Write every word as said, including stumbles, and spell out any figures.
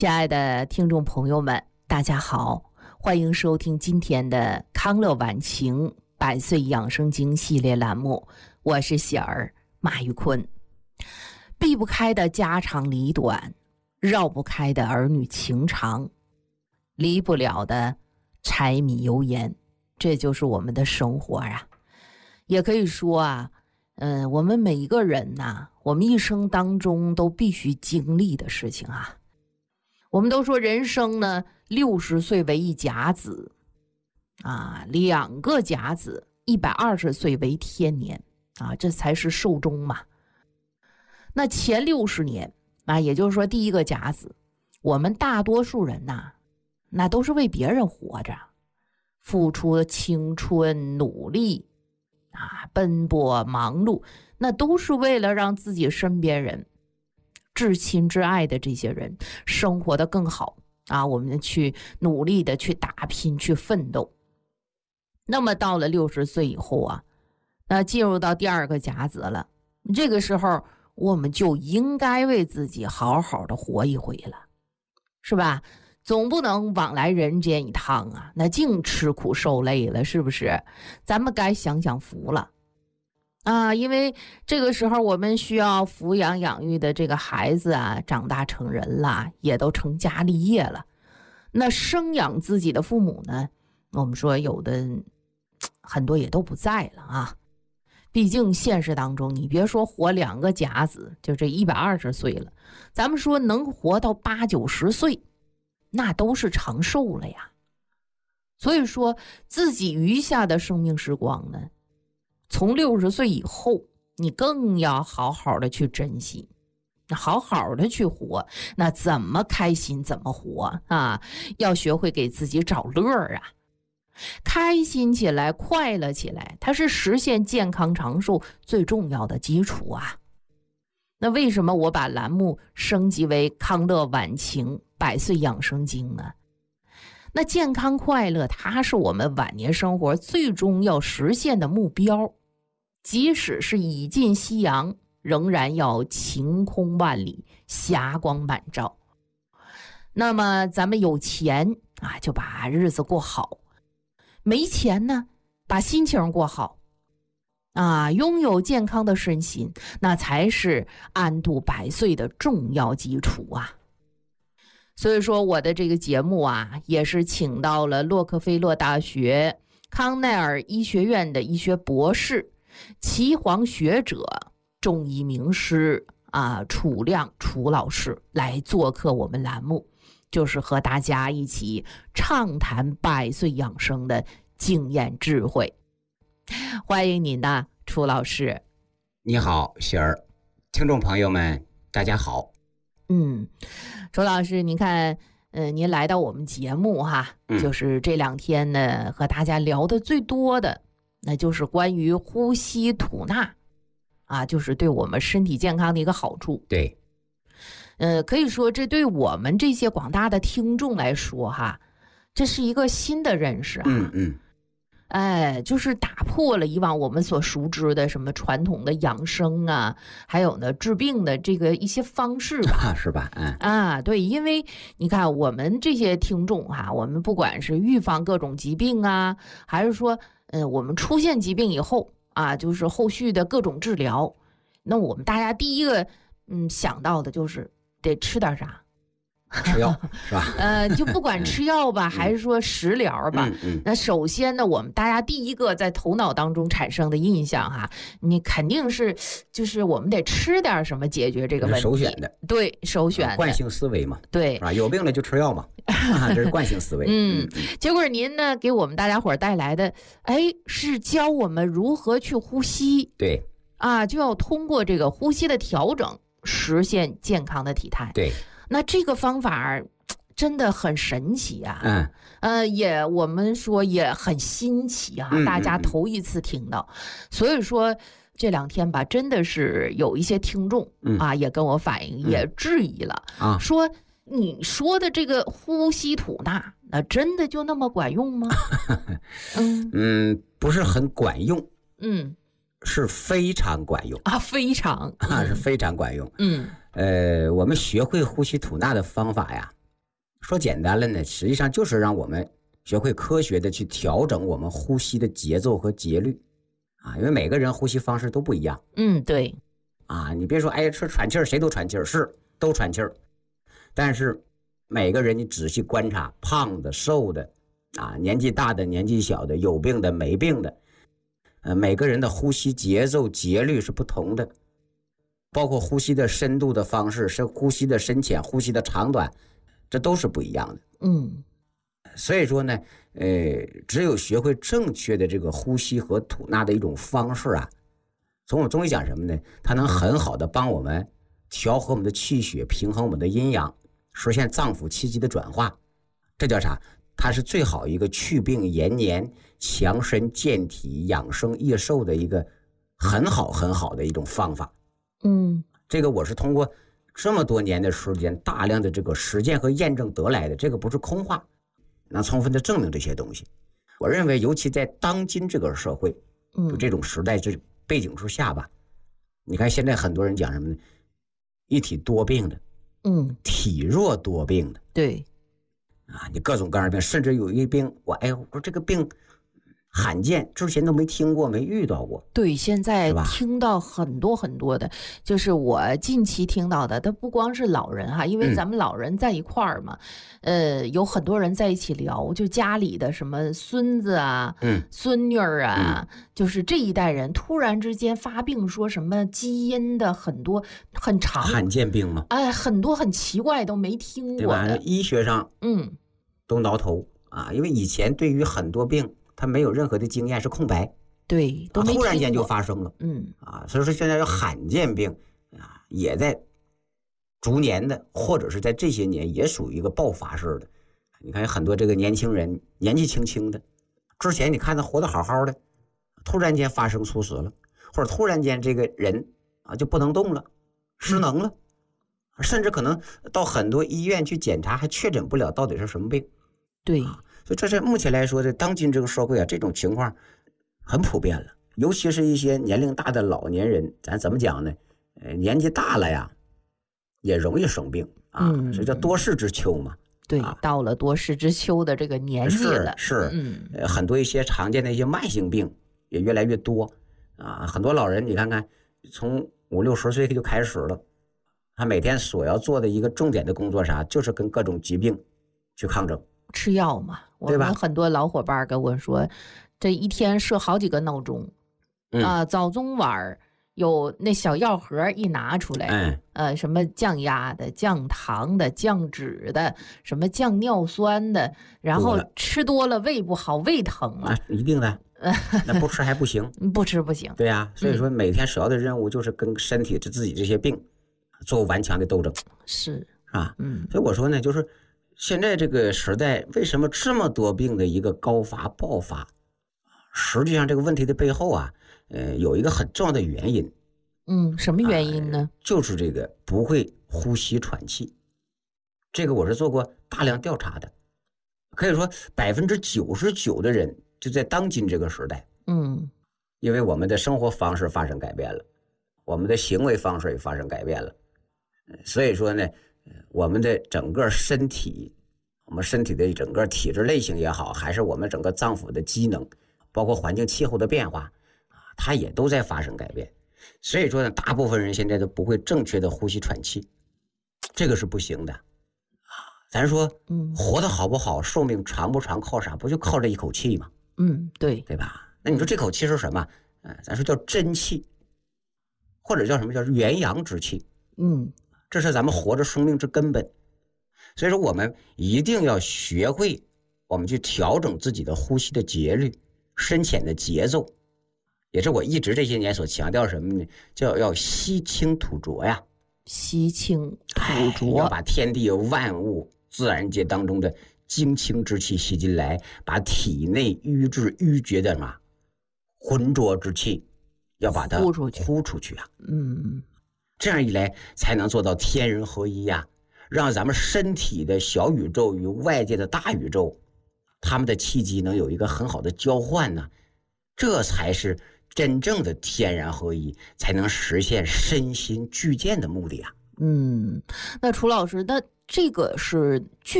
亲爱的听众朋友们，大家好，欢迎收听今天的康乐晚晴百岁养生经系列栏目，我是喜儿马玉坤。避不开的家长里短，绕不开的儿女情长，离不了的柴米油盐，这就是我们的生活啊。也可以说啊，嗯、呃，我们每一个人呐、啊，我们一生当中都必须经历的事情啊。我们都说人生呢，六十岁为一甲子，啊，两个甲子，一百二十岁为天年啊，这才是寿终嘛。那前六十年啊，也就是说第一个甲子，我们大多数人呐、啊，那都是为别人活着，付出青春努力啊，奔波忙碌，那都是为了让自己身边人至亲至爱的这些人生活得更好啊，我们去努力的去打拼去奋斗。那么到了六十岁以后啊，那进入到第二个甲子了，这个时候我们就应该为自己好好的活一回了，是吧？总不能往来人间一趟啊，那净吃苦受累了，是不是？咱们该享享福了啊，因为这个时候我们需要抚养养育的这个孩子啊，长大成人了，也都成家立业了。那生养自己的父母呢，我们说有的很多也都不在了啊。毕竟现实当中，你别说活两个甲子，就这一百二十岁了，咱们说能活到八九十岁，那都是长寿了呀。所以说自己余下的生命时光呢，从六十岁以后，你更要好好的去珍惜，好好的去活。那怎么开心怎么活啊？要学会给自己找乐儿啊，开心起来，快乐起来，它是实现健康长寿最重要的基础啊。那为什么我把栏目升级为康乐晚晴百岁养生经呢？那健康快乐，它是我们晚年生活最终要实现的目标。即使是已近夕阳，仍然要晴空万里，霞光满照。那么咱们有钱啊，就把日子过好；没钱呢，把心情过好。啊，拥有健康的身心，那才是安度百岁的重要基础啊。所以说我的这个节目啊，也是请到了洛克菲勒大学康奈尔医学院的医学博士、岐黄学者、中医名师啊，楚亮楚老师来做客我们栏目，就是和大家一起畅谈百岁养生的经验智慧。欢迎您呐，楚老师。 你好，喜儿，听众朋友们，大家好。 嗯，楚老师，您看，嗯、呃，您来到我们节目哈， 嗯、 就是这两天呢，和大家聊的最多的，那就是关于呼吸吐纳，啊，就是对我们身体健康的一个好处。 对， 呃，可以说这对我们这些广大的听众来说哈，这是一个新的认识啊。 嗯嗯。 哎，就是打破了以往我们所熟知的什么传统的养生啊，还有呢治病的这个一些方式吧， 啊、是吧？嗯啊，对，因为你看我们这些听众哈、啊，我们不管是预防各种疾病啊，还是说，呃，我们出现疾病以后啊，就是后续的各种治疗，那我们大家第一个嗯想到的就是得吃点啥。 吃药是吧？ 呃，就不管吃药吧，嗯、还是说食疗吧、 嗯嗯， 那首先呢，我们大家第一个在头脑当中产生的印象哈，你肯定是就是我们得吃点什么解决这个问题。 首选的， 对，首选的、 啊、惯性思维嘛， 对， 是吧？有病了就吃药嘛，啊、这是惯性思维。 嗯，结果您呢给我们大家伙带来的，哎，是教我们如何去呼吸。 对， 啊，就要通过这个呼吸的调整，实现健康的体态。 对。 那这个方法真的很神奇啊！ 嗯， 呃，也我们说也很新奇啊， 嗯、 大家头一次听到，嗯、所以说这两天吧，真的是有一些听众、 嗯、 啊，也跟我反映， 嗯、 也质疑了、 啊， 说你说的这个呼吸吐纳，那真的就那么管用吗？ 嗯嗯，不是很管用， 嗯， 是非常管用啊，非常啊，是非常管用。 嗯。 呃，我们学会呼吸吐纳的方法呀， 说简单了呢，实际上就是让我们学会科学的去调整我们呼吸的节奏和节律啊，因为每个人呼吸方式都不一样。 嗯，对。 啊，你别说，哎，说喘气儿，谁都喘气儿，是都喘气儿，但是每个人你仔细观察，胖的、瘦的，啊，年纪大的、年纪小的，有病的、没病的，呃，每个人的呼吸节奏、节律是不同的，包括呼吸的深度的方式，是呼吸的深浅、呼吸的长短，这都是不一样的。 嗯， 所以说呢，呃，只有学会正确的这个呼吸和吐纳的一种方式啊。从我们中医讲什么呢？它能很好的帮我们调和我们的气血，平衡我们的阴阳，实现脏腑气机的转化。这叫啥？它是最好一个祛病延年、强身健体、养生益寿的一个很好很好的一种方法。 嗯， 这个我是通过这么多年的时间，大量的这个实践和验证得来的，这个不是空话，能充分的证明这些东西。我认为，尤其在当今这个社会，就这种时代这背景之下吧，你看现在很多人讲什么呢？一体多病的， 嗯， 体弱多病的， 对， 啊，你各种各样的病，甚至有一病，我哎，我说这个病罕见，之前都没听过，没遇到过。 对，现在听到很多很多的，就是我近期听到的，它不光是老人哈，因为咱们老人在一块儿嘛，嗯、呃，有很多人在一起聊，就家里的什么孙子啊、嗯、孙女儿啊、嗯，就是这一代人突然之间发病，说什么基因的很多很长罕见病吗？ 哎，很多很奇怪都没听过的， 对吧？医学上嗯都挠头啊，因为以前对于很多病。他没有任何的经验，是空白， 对，都没突然间就发生了， 嗯啊，所以说现在有罕见病啊，也在逐年的，或者是在这些年也属于一个爆发式的。你看很多这个年轻人年纪轻轻的，之前你看他活得好好的，突然间发生猝死了，或者突然间这个人啊就不能动了，失能了，嗯、甚至可能到很多医院去检查，还确诊不了到底是什么病， 对。 啊所以这是目前来说，在当今这个社会啊，这种情况很普遍了。尤其是一些年龄大的老年人，咱怎么讲呢？呃，年纪大了呀，也容易生病啊，嗯、这叫多事之秋嘛。 对，啊、到了多事之秋的这个年纪了， 是是，嗯、呃，很多一些常见的一些慢性病也越来越多啊。很多老人，你看看，从五六十岁就开始了，他每天所要做的一个重点的工作啥，就是跟各种疾病去抗争。 吃药嘛，我们很多老伙伴跟我说，这一天设好几个闹钟，嗯、啊，早中晚有那小药盒一拿出来，嗯、呃，什么降压的、降糖的、降脂的，什么降尿酸的，然后吃多了胃不好，胃疼了， 啊、一定的，那不吃还不行， 不吃不行。 对呀、啊，所以说每天首要的任务就是跟身体自己这些病做顽强的斗争， 是啊，嗯，所以我说呢，就是。现在这个时代为什么这么多病的一个高发爆发？实际上这个问题的背后啊，呃，有一个很重要的原因。 嗯，什么原因呢？ 呃、就是这个不会呼吸喘气。这个我是做过大量调查的，可以说百分之九十九的人就在当今这个时代，嗯，因为我们的生活方式发生改变了，我们的行为方式也发生改变了，所以说呢。我们的整个身体，我们身体的整个体质类型也好，还是我们整个脏腑的机能，包括环境气候的变化啊，它也都在发生改变。所以说呢，大部分人现在都不会正确的呼吸喘气，这个是不行的啊。咱说，嗯，活得好不好，寿命长不长，靠啥？不就靠这一口气吗？ 嗯，对， 对吧？那你说这口气是什么？嗯，咱说叫真气，或者叫什么叫元阳之气？嗯。这是咱们活着生命之根本，所以说我们一定要学会，我们去调整自己的呼吸的节律、深浅的节奏，也是我一直这些年所强调什么呢？叫要吸清吐浊呀， 吸清吐浊， 要把天地万物、自然界当中的精清之气吸进来，把体内瘀滞淤结的嘛浑浊之气，要把它呼出去， 呼出去啊， 嗯。 这样一来才能做到天人合一呀、啊，让咱们身体的小宇宙与外界的大宇宙，他们的气机能有一个很好的交换呢，这才是真正的天然合一，才能实现身心俱健的目的啊。 嗯，那楚老师，那这个是具